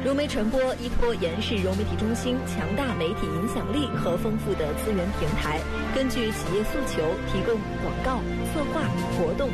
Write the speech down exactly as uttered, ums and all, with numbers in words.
融媒传播依托延世融媒体中心强大媒体影响力和丰富的资源平台，根据企业诉求提供广告、策划、活动、